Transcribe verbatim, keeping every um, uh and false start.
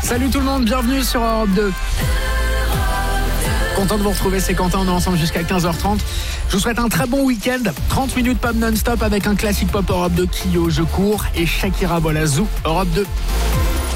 Salut tout le monde, bienvenue sur Europe deux. Content de vous retrouver, c'est Quentin, on est ensemble jusqu'à quinze heures trente. Je vous souhaite un très bon week-end. trente minutes pop non-stop avec un classique pop Europe deux, Kyo, Je cours et Shakira Bolazou, Europe deux.